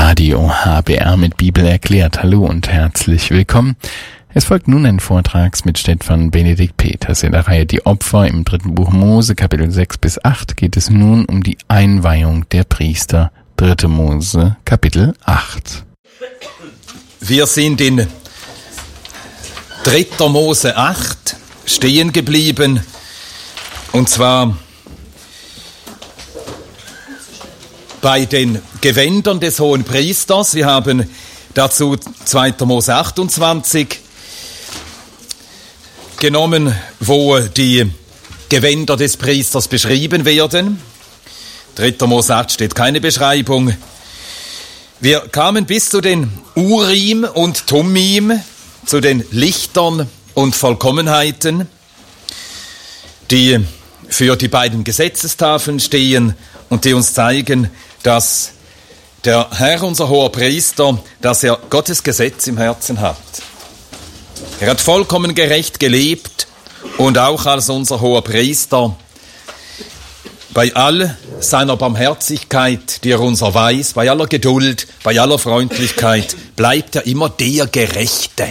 Radio HBR mit Bibel erklärt. Hallo und herzlich willkommen. Es folgt nun ein Vortragsmitschnitt von Benedikt Peters. In der Reihe Die Opfer im 3. Buch Mose, Kapitel 6 bis 8, geht es nun um die Einweihung der Priester. 3. Mose, Kapitel 8. Wir sind in 3. Mose 8 stehen geblieben, und zwar bei den Gewändern des hohen Priesters. Wir haben dazu 2. Mose 28 genommen, wo die Gewänder des Priesters beschrieben werden. 3. Mose 8 steht keine Beschreibung. Wir kamen bis zu den Urim und Thummim, zu den Lichtern und Vollkommenheiten, die für die beiden Gesetzestafeln stehen und die uns zeigen, dass der Herr, unser hoher Priester, dass er Gottes Gesetz im Herzen hat. Er hat vollkommen gerecht gelebt und auch als unser hoher Priester bei all seiner Barmherzigkeit, die er uns erweist, bei aller Geduld, bei aller Freundlichkeit, bleibt er immer der Gerechte.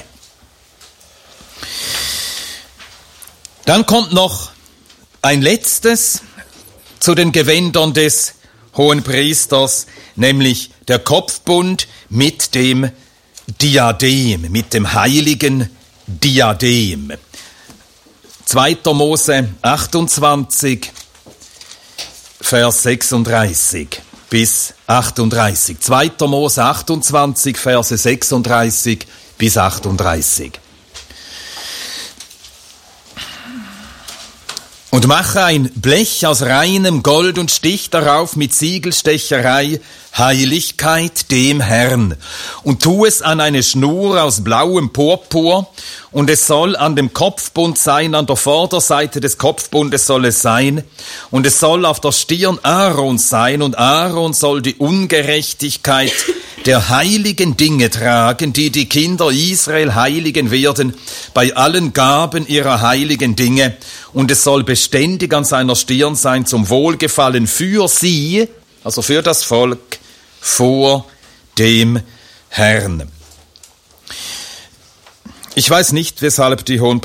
Dann kommt noch ein letztes zu den Gewändern des hohen Priesters, nämlich der Kopfbund mit dem Diadem, mit dem heiligen Diadem. 2. Mose 28, Vers 36 bis 38. 2. Mose 28, Verse 36 bis 38. Und mache ein Blech aus reinem Gold und stich darauf mit Siegelstecherei Heiligkeit dem Herrn. Und tu es an eine Schnur aus blauem Purpur, und es soll an dem Kopfbund sein, an der Vorderseite des Kopfbundes soll es sein, und es soll auf der Stirn Aarons sein, und Aaron soll die Ungerechtigkeit der heiligen Dinge tragen, die die Kinder Israel heiligen werden, bei allen Gaben ihrer heiligen Dinge, und es soll beständig an seiner Stirn sein zum Wohlgefallen für sie, also für das Volk, vor dem Herrn. Ich weiß nicht, weshalb die hohen